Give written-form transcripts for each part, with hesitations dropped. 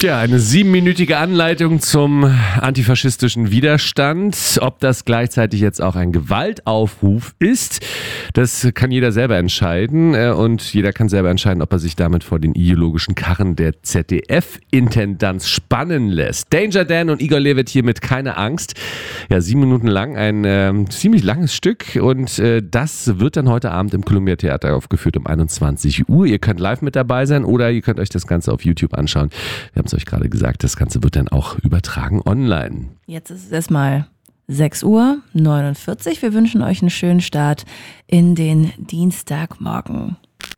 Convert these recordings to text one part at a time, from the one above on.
Ja, eine 7-minütige Anleitung zum antifaschistischen Widerstand. Ob das gleichzeitig jetzt auch ein Gewaltaufruf ist, das kann jeder selber entscheiden. Und jeder kann selber entscheiden, ob er sich damit vor den ideologischen Karren der ZDF-Intendanz spannen lässt. Danger Dan und Igor Levit hier mit Keine Angst. Ja, 7 Minuten lang, ein ziemlich langes Stück. Und das wird dann heute Abend im Columbia Theater aufgeführt um 21 Uhr. Ihr könnt live mit dabei sein oder ihr könnt euch das Ganze auf YouTube anschauen. Wir haben es euch gerade gesagt, das Ganze wird dann auch übertragen online. Jetzt ist es erstmal 6:49 Uhr. Wir wünschen euch einen schönen Start in den Dienstagmorgen.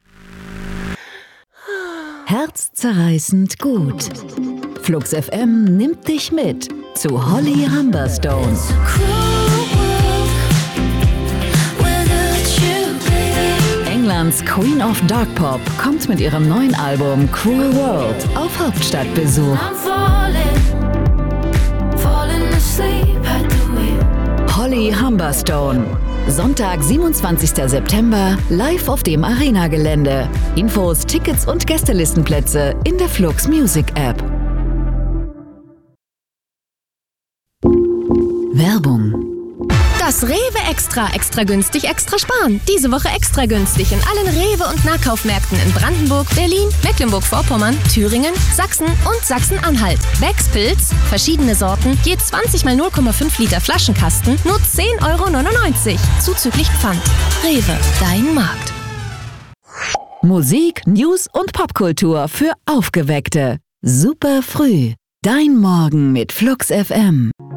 Herzzerreißend gut. Flux FM nimmt dich mit zu Holly Humberstone. Englands Queen of Dark Pop kommt mit ihrem neuen Album Cruel World auf Hauptstadtbesuch. Holly Humberstone. Sonntag, 27. September, live auf dem Arena-Gelände. Infos, Tickets und Gästelistenplätze in der Flux Music App. Werbung. Das Rewe Extra günstig, extra sparen. Diese Woche extra günstig in allen Rewe- und Nahkaufmärkten in Brandenburg, Berlin, Mecklenburg-Vorpommern, Thüringen, Sachsen und Sachsen-Anhalt. Becks-Pilz, verschiedene Sorten, je 20 mal 0,5 Liter Flaschenkasten, nur 10,99 €. Zuzüglich Pfand. Rewe, dein Markt. Musik, News und Popkultur für Aufgeweckte. Super früh. Dein Morgen mit Flux FM.